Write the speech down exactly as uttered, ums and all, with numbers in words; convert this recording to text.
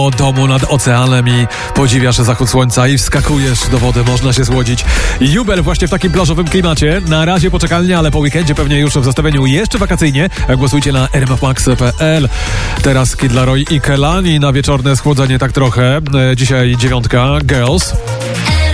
o domu nad oceanem i podziwiasz zachód słońca i wskakujesz do wody, można się słodzić. Jubel właśnie w takim plażowym klimacie. Na razie poczekalnie, ale po weekendzie pewnie już w zestawieniu jeszcze wakacyjnie. Głosujcie na r m f max kropka p l. Teraz Kid Laroi i Kelani na wieczorne schłodzenie tak trochę. Dzisiaj dziewiątka, Girls.